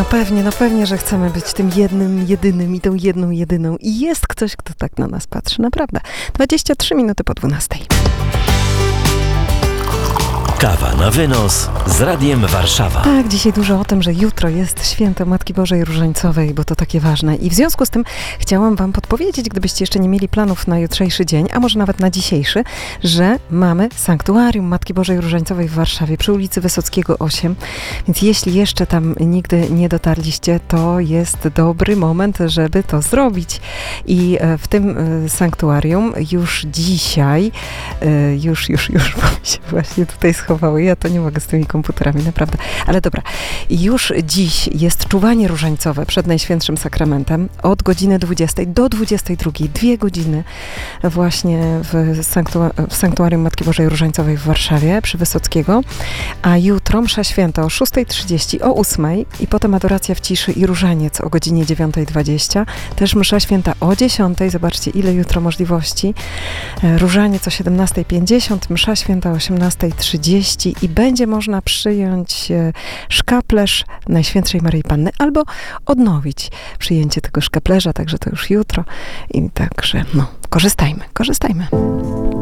No pewnie, że chcemy być tym jednym, jedynym i tą jedną, jedyną. I jest ktoś, kto tak na nas patrzy, naprawdę. 23 minuty po 12. Kawa na wynos z Radiem Warszawa. Tak, dzisiaj dużo o tym, że jutro jest święto Matki Bożej Różańcowej, bo to takie ważne. I w związku z tym chciałam wam podpowiedzieć, gdybyście jeszcze nie mieli planów na jutrzejszy dzień, a może nawet na dzisiejszy, że mamy sanktuarium Matki Bożej Różańcowej w Warszawie przy ulicy Wysockiego 8. Więc jeśli jeszcze tam nigdy nie dotarliście, to jest dobry moment, żeby to zrobić. I w tym sanktuarium już dzisiaj, już, bo mi się właśnie tutaj schowały. Ja to nie mogę z tymi komputerami, naprawdę. Ale dobra, już dziś jest czuwanie różańcowe przed Najświętszym Sakramentem od godziny 20 do 22, 2 godziny właśnie w Sanktuarium Matki Bożej Różańcowej w Warszawie przy Wysockiego, a jutro msza święta o 6:30, o 8:00 i potem adoracja w ciszy i różaniec o godzinie 9:20, też msza święta o 10:00, zobaczcie ile jutro możliwości, różaniec o 17:50, msza święta o 18:30 i będzie można przyjąć szkaplerz Najświętszej Maryi Panny albo odnowić przyjęcie tego szkaplerza, także to już jutro i także korzystajmy.